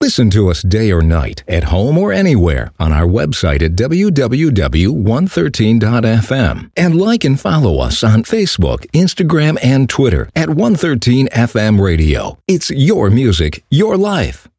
Listen to us day or night, at home or anywhere, on our website at www.113.fm. And like and follow us on Facebook, Instagram, and Twitter at 113FM Radio. It's your music, your life.